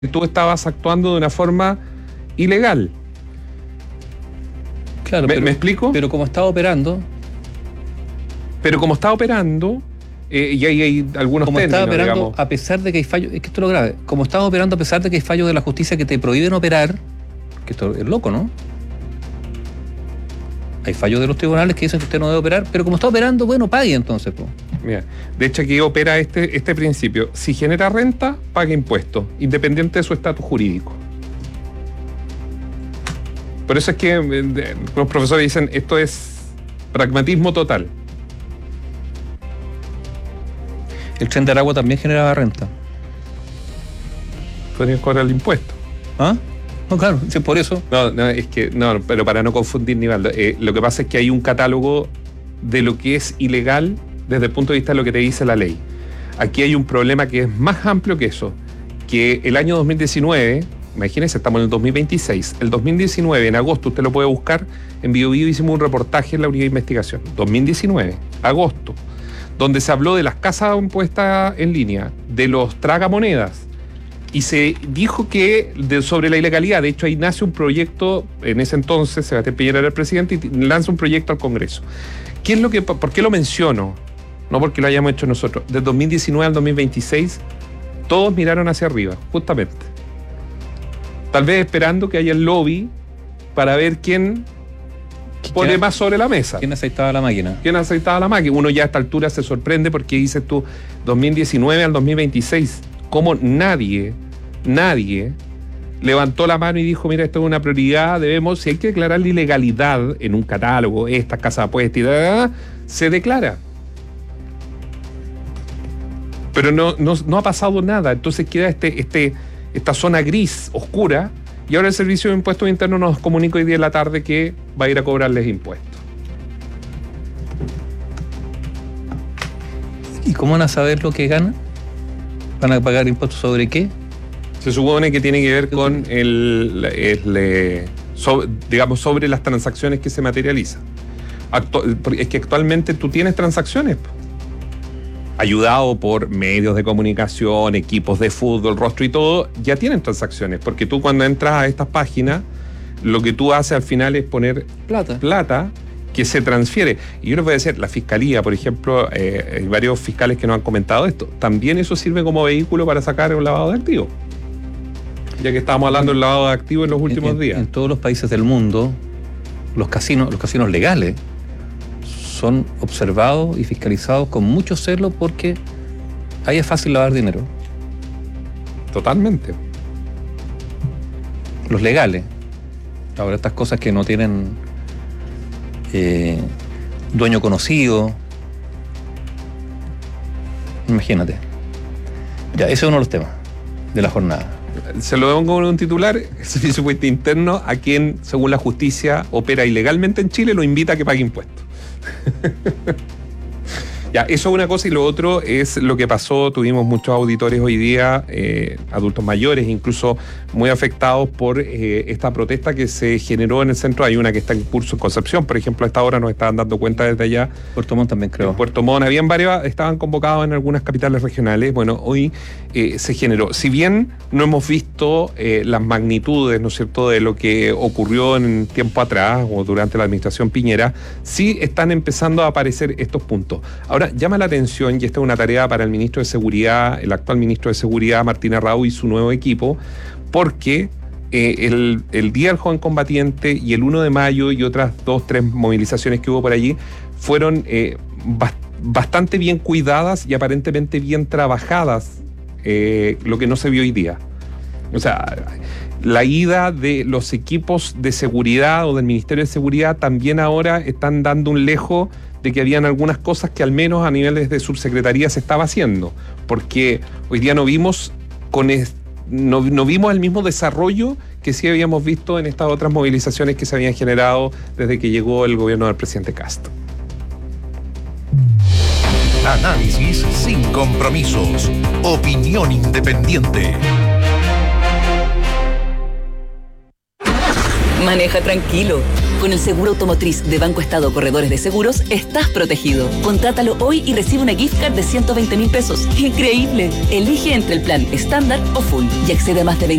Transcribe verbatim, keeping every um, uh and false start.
tú estabas actuando de una forma ilegal. Claro, ¿Me, pero, ¿me explico? Pero como estaba operando... Pero como está operando, eh, y hay, hay algunos como términos, estaba operando, digamos. a pesar de que hay fallos... Es que esto es lo grave. Como estaba operando a pesar de que hay fallos de la justicia que te prohíben operar, que esto es loco, ¿no? Hay fallos de los tribunales que dicen que usted no debe operar, pero como está operando, bueno, pague entonces, pues. Mira, de hecho aquí opera este, este principio. Si genera renta, paga impuestos, independiente de su estatus jurídico. Por eso es que eh, los profesores dicen, esto es pragmatismo total. El Tren de Aragua también generaba renta. Podrían cobrar el impuesto. ¿Ah? No, claro, sí, por eso. No, no, es que, no, pero para no confundir, Nivaldo, eh, lo que pasa es que hay un catálogo de lo que es ilegal desde el punto de vista de lo que te dice la ley. Aquí hay un problema que es más amplio que eso, que el año dos mil diecinueve, imagínense, estamos en el dos mil veintiséis, el dos mil diecinueve, en agosto, usted lo puede buscar, en Bio Bio hicimos un reportaje en la unidad de investigación, dos mil diecinueve, agosto, donde se habló de las casas impuestas en línea, de los tragamonedas, y se dijo que de, sobre la ilegalidad. De hecho, ahí nace un proyecto, en ese entonces Sebastián Piñera era el presidente, y lanza un proyecto al Congreso. ¿Qué es lo que, ¿Por qué lo menciono? No porque lo hayamos hecho nosotros. Del dos mil diecinueve al dos mil veintiséis, todos miraron hacia arriba, justamente. Tal vez esperando que haya el lobby para ver quién pone más sobre la mesa. ¿Quién aceitaba la máquina? ¿Quién aceitaba la máquina? Uno ya a esta altura se sorprende porque dices tú, dos mil diecinueve al dos mil veintiséis, como nadie, nadie levantó la mano y dijo, mira, esto es una prioridad, debemos, si hay que declarar la ilegalidad en un catálogo, esta casa de apuestas y da, da, da, se declara. Pero no, no, no ha pasado nada, entonces queda este, este, esta zona gris, oscura, y ahora el Servicio de Impuestos Internos nos comunica hoy día en la tarde que va a ir a cobrarles impuestos. ¿Y cómo van a saber lo que ganan? ¿Van a pagar impuestos sobre qué? Se supone que tiene que ver con el, el, el so, digamos, sobre las transacciones que se materializan. Actu- es que actualmente tú tienes transacciones, ayudado por medios de comunicación, equipos de fútbol, rostro y todo, ya tienen transacciones, porque tú cuando entras a estas páginas, lo que tú haces al final es poner Plata. plata que se transfiere. Y yo les voy a decir, la Fiscalía, por ejemplo, eh, hay varios fiscales que nos han comentado esto, también eso sirve como vehículo para sacar un lavado de activos. Ya que estábamos hablando del lavado de activos en los últimos en, días. En todos los países del mundo, los casinos, los casinos legales son observados y fiscalizados con mucho celo porque ahí es fácil lavar dinero. Totalmente. Los legales. Ahora estas cosas que no tienen eh, dueño conocido. Imagínate. Ya, ese es uno de los temas de la jornada. Se lo pongo con un titular, el Servicio de Impuestos Internos, a quien, según la justicia, opera ilegalmente en Chile, lo invita a que pague impuestos. Ya, eso es una cosa, y lo otro es lo que pasó. Tuvimos muchos auditores hoy día, eh, adultos mayores, incluso muy afectados por eh, esta protesta que se generó en el centro. Hay una que está en curso en Concepción, por ejemplo, a esta hora nos estaban dando cuenta desde allá. Puerto Montt también, creo. En Puerto Montt, habían varios, estaban convocados en algunas capitales regionales. Bueno, hoy eh, se generó. Si bien no hemos visto eh, las magnitudes, ¿no es cierto?, de lo que ocurrió en tiempo atrás o durante la administración Piñera, sí están empezando a aparecer estos puntos. Ahora, llama la atención, y esta es una tarea para el ministro de Seguridad, el actual ministro de Seguridad, Martín Arrau, y su nuevo equipo, porque eh, el, el Día del Joven Combatiente y el uno de mayo y otras dos, tres movilizaciones que hubo por allí fueron eh, bast- bastante bien cuidadas y aparentemente bien trabajadas, eh, lo que no se vio hoy día. O sea, la ida de los equipos de seguridad o del Ministerio de Seguridad también ahora están dando un lejo de que habían algunas cosas que al menos a niveles de subsecretaría se estaba haciendo, porque hoy día no vimos con es, no, no vimos el mismo desarrollo que sí habíamos visto en estas otras movilizaciones que se habían generado desde que llegó el gobierno del presidente Castro. Análisis sin compromisos. Opinión independiente. Maneja tranquilo. Con el seguro automotriz de Banco Estado Corredores de Seguros, estás protegido. Contrátalo hoy y recibe una gift card de ciento veinte mil pesos. ¡Increíble! Elige entre el plan estándar o full y accede a más de